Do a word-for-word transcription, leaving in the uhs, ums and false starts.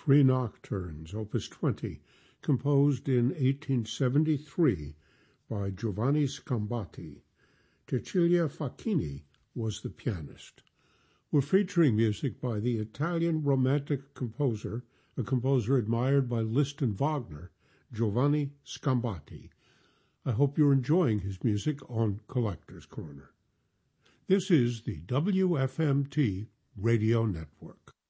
Three Nocturnes, Opus twenty, composed in eighteen seventy-three by Giovanni Scambati. Cecilia Facchini was the pianist. We're featuring music by the Italian Romantic composer, a composer admired by Liszt and Wagner, Giovanni Scambati. I hope you're enjoying his music on Collector's Corner. This is the W F M T Radio Network.